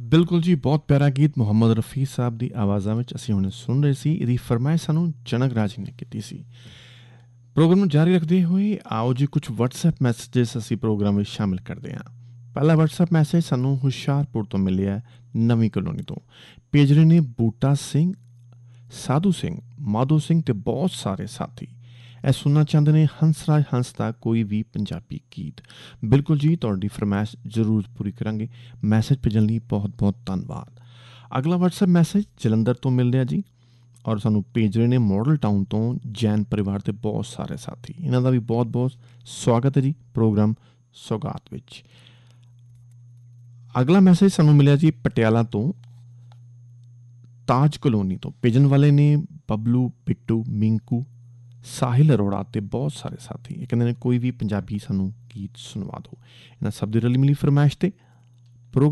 ਬਿਲਕੁਲ ਜੀ, ਬਹੁਤ ਪਿਆਰਾ ਗੀਤ ਮੁਹੰਮਦ ਰਫੀ ਸਾਹਿਬ ਦੀ ਆਵਾਜ਼ਾਂ ਵਿੱਚ ਅਸੀਂ ਹੁਣੇ ਸੁਣ ਰਹੇ ਸੀ। ਇਹਦੀ ਫਰਮਾਇਸ਼ ਸਾਨੂੰ ਜਨਕ ਰਾਜ ਨੇ ਕੀਤੀ ਸੀ। ਪ੍ਰੋਗਰਾਮ ਨੂੰ ਜਾਰੀ ਰੱਖਦੇ ਹੋਏ ਆਓ ਜੀ ਕੁਝ ਵਟਸਐਪ ਮੈਸੇਜਸ ਅਸੀਂ ਪ੍ਰੋਗਰਾਮ ਵਿੱਚ ਸ਼ਾਮਿਲ ਕਰਦੇ ਹਾਂ। ਪਹਿਲਾ ਵਟਸਐਪ ਮੈਸੇਜ ਸਾਨੂੰ ਹੁਸ਼ਿਆਰਪੁਰ ਤੋਂ ਮਿਲਿਆ, ਨਵੀਂ ਕਲੋਨੀ ਤੋਂ। ਭੇਜ ਰਹੇ ਨੇ ਬੂਟਾ ਸਿੰਘ, ਸਾਧੂ ਸਿੰਘ, ਮਾਧੋ ਸਿੰਘ ਅਤੇ ਬਹੁਤ ਸਾਰੇ ਸਾਥੀ। ਇਹ ਸੁਣਨਾ ਚਾਹੁੰਦੇ ਨੇ ਹੰਸਰਾਜ ਹੰਸ ਦਾ ਕੋਈ ਵੀ ਪੰਜਾਬੀ ਗੀਤ। ਬਿਲਕੁਲ ਜੀ, ਤੁਹਾਡੀ ਫਰਮਾਇਸ਼ ਜ਼ਰੂਰ ਪੂਰੀ ਕਰਾਂਗੇ। ਮੈਸੇਜ ਭੇਜਣ ਲਈ ਬਹੁਤ ਬਹੁਤ ਧੰਨਵਾਦ। ਅਗਲਾ ਵਟਸਐਪ ਮੈਸੇਜ ਜਲੰਧਰ ਤੋਂ ਮਿਲ ਰਿਹਾ ਜੀ, ਔਰ ਸਾਨੂੰ ਭੇਜ ਰਹੇ ਨੇ ਮਾਡਲ ਟਾਊਨ ਤੋਂ ਜੈਨ ਪਰਿਵਾਰ ਦੇ ਬਹੁਤ ਸਾਰੇ ਸਾਥੀ। ਇਹਨਾਂ ਦਾ ਵੀ ਬਹੁਤ ਬਹੁਤ ਸਵਾਗਤ ਹੈ ਜੀ ਪ੍ਰੋਗਰਾਮ ਸੌਗਾਤ ਵਿੱਚ। ਅਗਲਾ ਮੈਸੇਜ ਸਾਨੂੰ ਮਿਲਿਆ ਜੀ ਪਟਿਆਲਾ ਤੋਂ, ਤਾਜ ਕਲੋਨੀ ਤੋਂ। ਭੇਜਣ ਵਾਲੇ ਨੇ ਬਬਲੂ, ਬਿੱਟੂ, ਮਿੰਕੂ, ਸਾਹਿਲ ਅਰੋੜਾ ਅਤੇ ਬਹੁਤ ਸਾਰੇ ਸਾਥੀ। ਇਹ ਕਹਿੰਦੇ ਨੇ ਕੋਈ ਵੀ ਪੰਜਾਬੀ ਸਾਨੂੰ ਗੀਤ ਸੁਣਵਾ ਦਿਓ। ਇਹਨਾਂ ਸਭ ਦੀ ਰਲੀ ਮਿਲੀ ਫਰਮਾਇਸ਼ 'ਤੇ